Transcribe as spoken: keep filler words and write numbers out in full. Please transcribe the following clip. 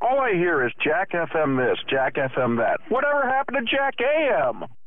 all I hear is Jack F M this, Jack F M that. Whatever happened to Jack A M?